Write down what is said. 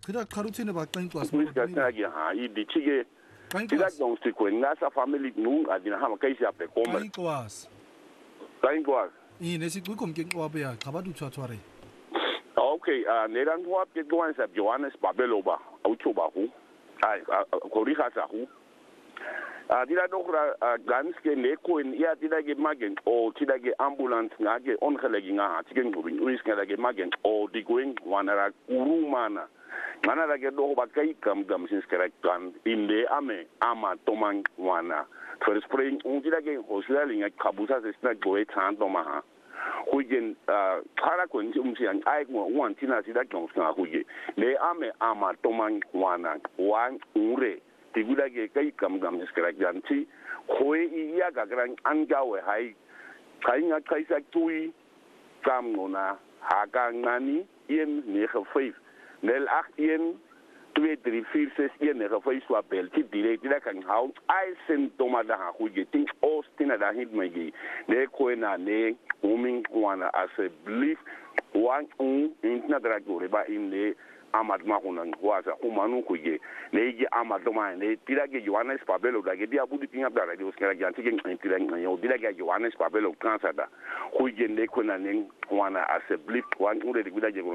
그다 카루틴에 바뀐 거 Kuis ka tagi ha I di chige. Tidak dong si kuen ngasa family nung adina hama kaisi ape koma. kain koas Kain kwa. 이 내시 꿀kom 갱 와베야 가바두 차차래 Okay, neran huap ke doan sa Johannes Babelo ba. Au choba hu. Ai korika sa hu. Dila dokra gans ke neko in ia dila ge magen o dila ge ambulance ngage ongelegi nga tigen gubin uis ngala ge magen o di going wanara urumana. Mana lagi doh bakai kam sin skerektan inde ame ama tomang wana. For spring dila ge hospital inga kabusa sesna goe chan toma. Huyen para kun sian ai wan tina sida kong nga huye. Le ame ama tomang wana wan ure. Tiguda ge kai kam skerektan ti hoi iya gagrang angawe hai kai nga kai sa tui kam ngona hagang nani ien ne gefeef. Nel 18 2 3 4 6 1 gefeef so appel ti direct la kan hou ai symptoma da ha goeie ting ostina da hit my gi ne ko na ne homing wana as a belief one in na dra gore ba in ne amad ma kunan waza umanu kuye ne gi amad ma ne tirage Johannes Pabelo da ge dia budi tinga da radio skera gi antike tirage yo tirage Johannes Pabelo kansa da kuye ne ko na ne wana as a belief one ure de gudaje